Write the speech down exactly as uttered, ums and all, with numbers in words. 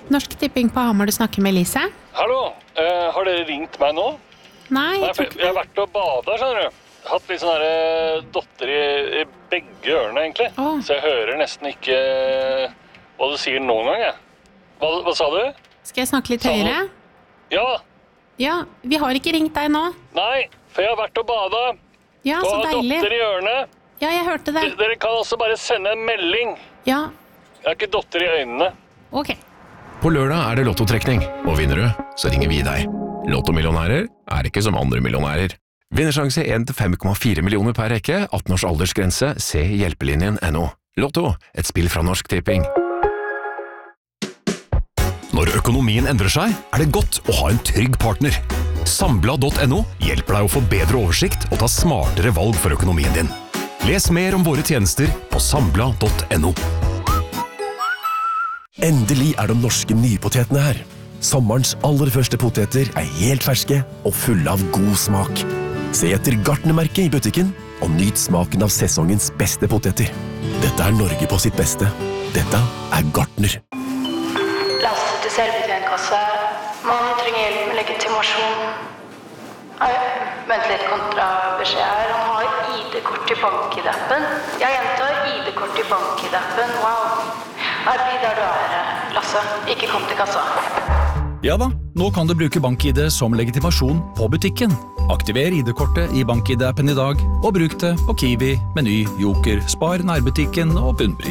Norsk Tipping på Hamar, du snakker med Elise. Hallo, uh, har dere ringt meg nå? Nei, jeg tror ikke det. Jeg har vært og badet, skjønner du. Hatt litt sånne her dotter i, i begge ørene, egentlig. Oh. Så jeg hører nesten ikke hva du sier noen gang, jeg. Hva, hva sa du? Skal jeg snakke litt høyere? Ja. Ja, vi har ikke ringt deg nå. Nei, for jeg har vært og badet. Ja, så deilig. Og har dotter i ørene. Ja, jeg hørte det. D- dere kan også bare sende en melding. Ja. Jeg har ikke dotter i øynene. Ok. På lørdag er det lottotrekning, og vinner du, så ringer vi deg. Lottomillionærer er ikke som andre millionærer. Vinnersjanse en til fem komma fire millioner per rekke, atten års aldersgrense, se hjelpelinjen punktum no. Lotto, et spill fra Norsk Tipping. Når økonomien endrer seg, er det godt å ha en trygg partner. Sambla punktum no hjelper deg å få bedre oversikt og ta smartere valg for økonomien din. Les mer om våre tjenester på sambla punktum no. Endelig er de norske nypotetene her. Sommerens aller første poteter er helt ferske og fulle av god smak. Se etter Gartnermerket i butikken, og nyt smaken av sesongens beste poteter. Dette er Norge på sitt beste. Dette er Gartner. Lastet til selvbetjentkasse. Man trenger hjelp med legitimasjon. Nei, vent litt kontrabeskjed her. Han har I D-kort i BankID-appen. Jeg gjentar I D-kort i BankID-appen. Wow. Nei, bli der du er, Lasse. Ikke kom til kassa. Ja da, nå kan du bruke BankID som legitimasjon på butikken. Aktiver I D-kortet i BankID-appen i dag, og bruk det på Kiwi, Meny, Joker, Spar, Nærbutikken og Bunnpris.